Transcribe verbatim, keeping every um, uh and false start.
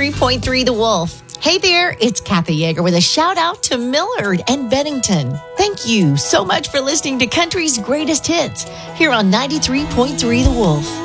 ninety-three point three The Wolf. Hey there, it's Kathy Yeager with a shout out to Millard and Bennington. Thank you so much for listening to Country's Greatest Hits here on ninety-three point three The Wolf.